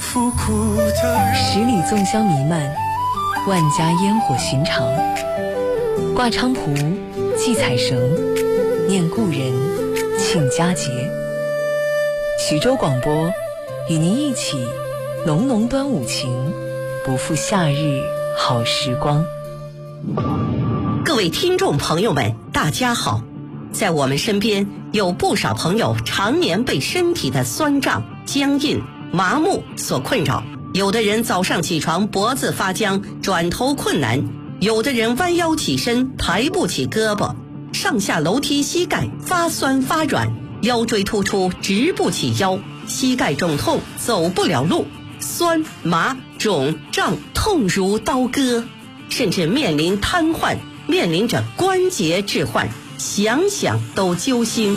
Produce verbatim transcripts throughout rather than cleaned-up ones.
十里粽香弥漫，万家烟火寻常。挂菖蒲，系彩绳，念故人，庆佳节。徐州广播与您一起浓浓端午情，不负夏日好时光。 各位听众朋友们，大家好。在我们身边有不少朋友常年被身体的酸胀、僵硬、麻木所困扰，有的人早上起床脖子发僵，转头困难，有的人弯腰起身抬不起胳膊，上下楼梯膝盖发酸发软，腰椎突出直不起腰，膝盖肿痛走不了路，酸麻肿胀痛如刀割，甚至面临瘫痪，面临着关节置换，想想都揪心。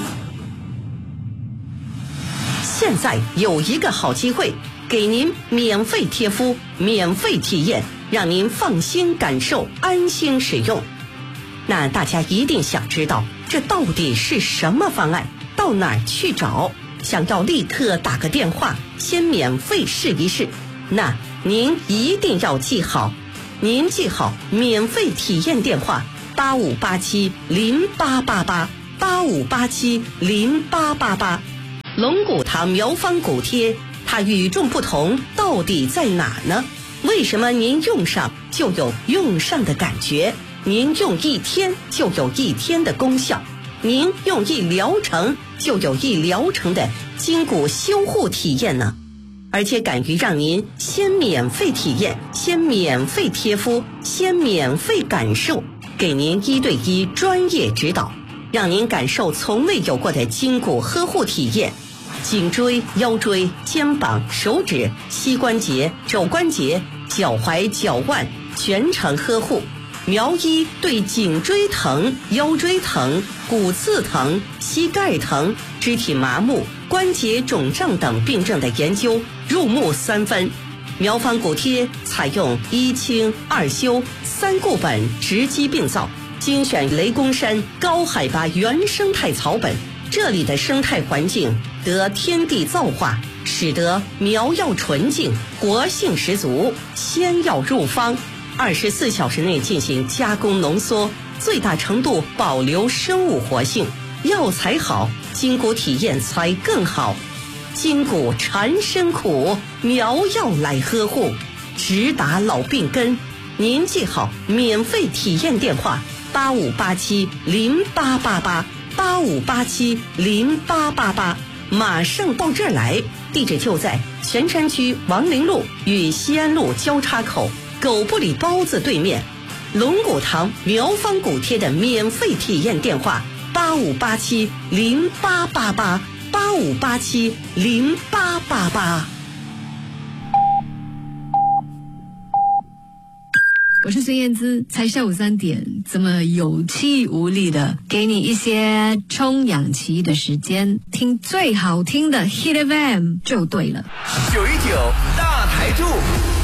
现在有一个好机会，给您免费贴敷，免费体验，让您放心感受，安心使用。那大家一定想知道，这到底是什么方案？到哪儿去找？想要立刻打个电话，先免费试一试。那您一定要记好，您记好免费体验电话八五八七零八八八八五八七零八八八。龙骨堂苗方骨贴，它与众不同到底在哪呢？为什么您用上就有用上的感觉？您用一天就有一天的功效，您用一疗程就有一疗程的筋骨修护体验呢？而且敢于让您先免费体验，先免费贴敷，先免费感受，给您一对一专业指导，让您感受从未有过的筋骨呵护体验。颈椎、腰椎、肩膀、手指、膝关节、肘关节、脚踝、脚腕全程呵护。苗医对颈椎疼、腰椎疼、骨刺疼、膝盖疼、肢体麻木、关节肿胀等病症的研究入木三分。苗方骨贴采用一清二修三固本直击病灶，精选雷公山高海拔原生态草本，这里的生态环境得天地造化，使得苗药纯净，活性十足，鲜药入方，二十四小时内进行加工浓缩，最大程度保留生物活性。药材好，筋骨体验才更好。筋骨缠身苦，苗药来呵护，直达老病根。您记好免费体验电话八五八七零八八八八五八七零八八八，马上到这儿来。地址就在泉山区王陵路与西安路交叉口狗不理包子对面。龙骨堂苗方骨贴的免费体验电话八五八七零八八八八五八七零八八八。 我是孙燕姿，才下午三点，这么有气无力的给你一些充氧气的时间，听最好听的 Hit F M 就对了。 九一九大台柱，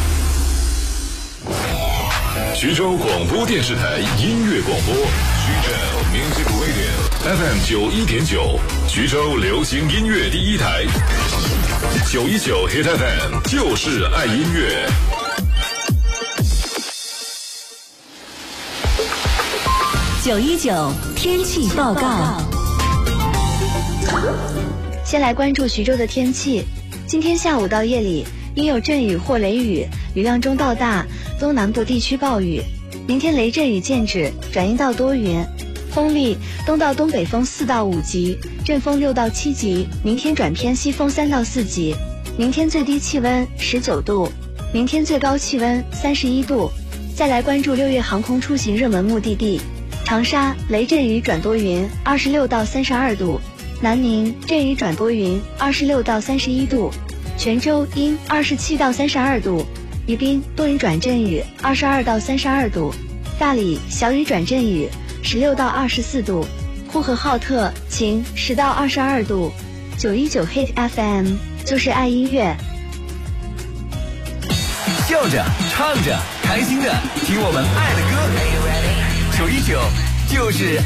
徐州广播电视台音乐广播，徐州 Music Radio F M 九一点九，徐州流行音乐第一台，九一九 Hit F M 就是爱音乐。 九一九天气报告。 先来关注徐州的天气。今天下午到夜里应有阵雨或雷雨，雨量中到大，东南部地区暴雨。明天雷阵雨渐止，转阴到多云。风力东到东北风四到五级，阵风六到七级。明天转偏西风三到四级。明天最低气温十九度，明天最高气温三十一度。再来关注六月航空出行热门目的地。长沙雷阵雨转多云，二十六到三十二度；南宁阵雨转多云，二十六到三十一度；泉州阴，二十七到三十二度；宜宾多云转阵雨，二十二到三十二度；大理小雨转阵雨，十六到二十四度；呼和浩特晴，十到二十二度。九一九 Hit F M 就是爱音乐， 笑着唱着开心的听我们爱的歌。九一九就是